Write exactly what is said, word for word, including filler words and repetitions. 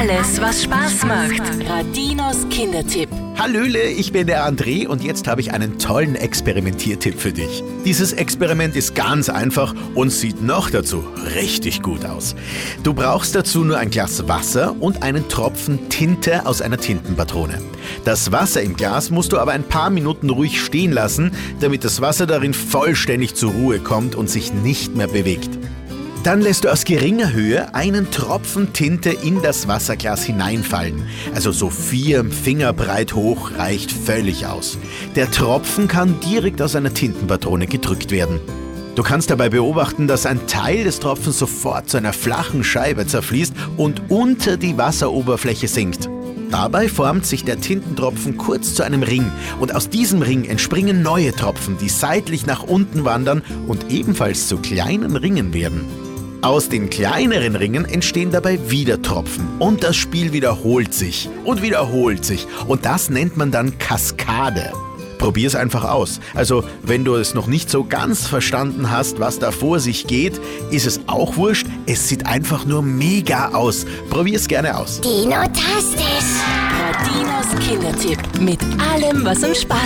Alles, was Spaß macht. Radinos Kindertipp. Hallöle, ich bin der André und jetzt habe ich einen tollen Experimentiertipp für dich. Dieses Experiment ist ganz einfach und sieht noch dazu richtig gut aus. Du brauchst dazu nur ein Glas Wasser und einen Tropfen Tinte aus einer Tintenpatrone. Das Wasser im Glas musst du aber ein paar Minuten ruhig stehen lassen, damit das Wasser darin vollständig zur Ruhe kommt und sich nicht mehr bewegt. Dann lässt du aus geringer Höhe einen Tropfen Tinte in das Wasserglas hineinfallen. Also so vier Finger breit hoch reicht völlig aus. Der Tropfen kann direkt aus einer Tintenpatrone gedrückt werden. Du kannst dabei beobachten, dass ein Teil des Tropfens sofort zu einer flachen Scheibe zerfließt und unter die Wasseroberfläche sinkt. Dabei formt sich der Tintentropfen kurz zu einem Ring und aus diesem Ring entspringen neue Tropfen, die seitlich nach unten wandern und ebenfalls zu kleinen Ringen werden. Aus den kleineren Ringen entstehen dabei wieder Tropfen und das Spiel wiederholt sich und wiederholt sich und das nennt man dann Kaskade. Probier's einfach aus. Also, wenn du es noch nicht so ganz verstanden hast, was da vor sich geht, ist es auch wurscht. Es sieht einfach nur mega aus. Probier's gerne aus. Dino-tastisch. Radinos Kindertipp. Mit allem, was uns Spaß